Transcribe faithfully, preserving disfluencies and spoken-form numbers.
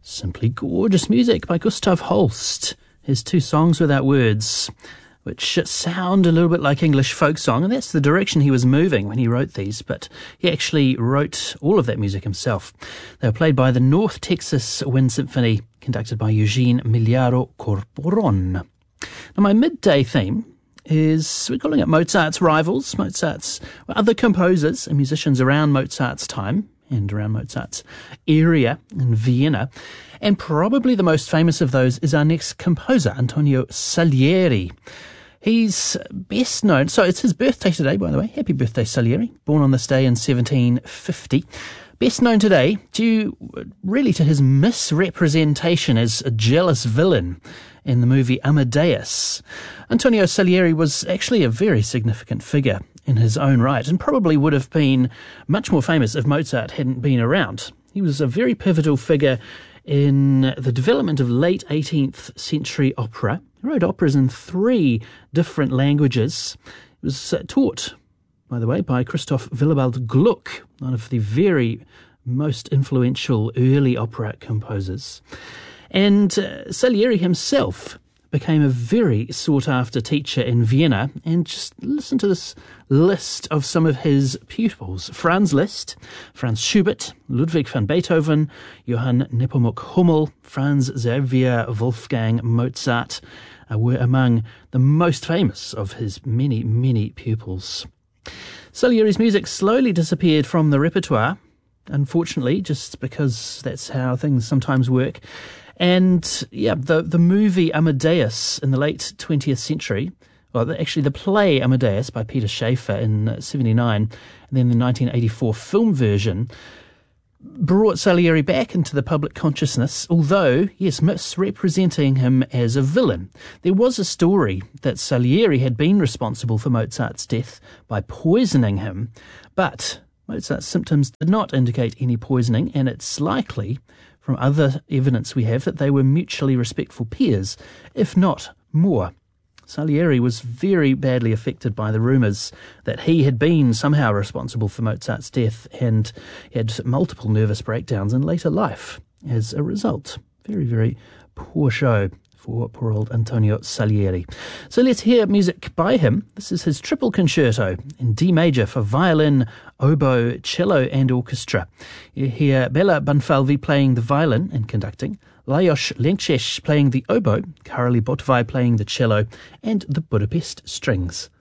Simply gorgeous music by Gustav Holst. His two songs without words, which sound a little bit like English folk song, and that's the direction he was moving when he wrote these, but he actually wrote all of that music himself. They were played by the North Texas Wind Symphony, conducted by Eugene Miliaro Corporon. Now, my midday theme is, we're calling it Mozart's rivals, Mozart's other composers and musicians around Mozart's time and around Mozart's area in Vienna. And probably the most famous of those is our next composer, Antonio Salieri. He's best known, so it's his birthday today, by the way. Happy birthday, Salieri. Born on this day in seventeen fifty. Best known today due really to his misrepresentation as a jealous villain in the movie Amadeus. Antonio Salieri was actually a very significant figure in his own right, and probably would have been much more famous if Mozart hadn't been around. He was a very pivotal figure in the development of late eighteenth century opera. He wrote operas in three different languages. He was uh, taught, by the way, by Christoph Willibald Gluck, one of the very most influential early opera composers. And uh, Salieri himself became a very sought-after teacher in Vienna. And just listen to this list of some of his pupils. Franz Liszt, Franz Schubert, Ludwig van Beethoven, Johann Nepomuk Hummel, Franz Xaver Wolfgang Mozart uh, were among the most famous of his many, many pupils. Salieri's music slowly disappeared from the repertoire, unfortunately, just because that's how things sometimes work. And yeah, the the movie Amadeus in the late twentieth century, well, the, actually the play Amadeus by Peter Shaffer in seventy-nine, and then the nineteen eighty-four film version, brought Salieri back into the public consciousness, although, yes, misrepresenting him as a villain. There was a story that Salieri had been responsible for Mozart's death by poisoning him, but Mozart's symptoms did not indicate any poisoning, and it's likely, from other evidence we have, that they were mutually respectful peers, if not more. Salieri was very badly affected by the rumours that he had been somehow responsible for Mozart's death, and had multiple nervous breakdowns in later life as a result. Very, very poor show for poor old Antonio Salieri. So let's hear music by him. This is his triple concerto in D major for violin, oboe, cello and orchestra. You hear Bela Banfalvi playing the violin and conducting, Lajos Lences playing the oboe, Karoli Botvai playing the cello, and the Budapest Strings.